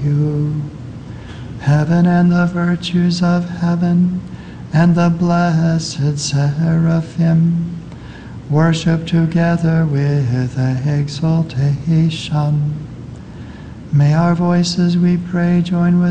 you. Heaven and the virtues of heaven and the blessed seraphim worship together with exaltation. May our voices, we pray, join with